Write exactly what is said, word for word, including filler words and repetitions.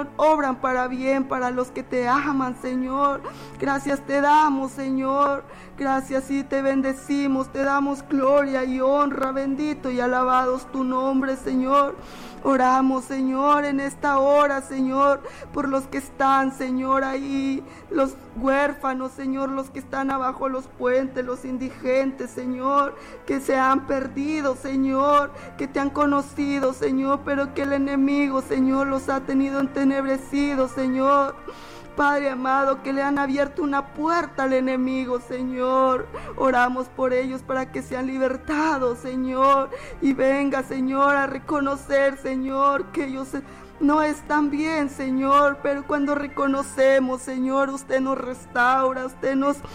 obran para bien para los que te aman, Señor. Gracias te damos, Señor. Gracias y te bendecimos, te damos gloria y honra, bendito y alabados tu nombre, Señor. Oramos, Señor, en esta hora, Señor, por los que están, Señor, ahí, los huérfanos, Señor, los que están abajo los puentes, los indigentes, Señor, que se han perdido, Señor, que te han conocido, Señor, pero que el enemigo, Señor, los ha tenido entenebrecidos, Señor. Padre amado, que le han abierto una puerta al enemigo, Señor. Oramos por ellos para que sean libertados, Señor. Y venga, Señor, a reconocer, Señor, que ellos no están bien, Señor. Pero cuando reconocemos, Señor, usted nos restaura, usted nos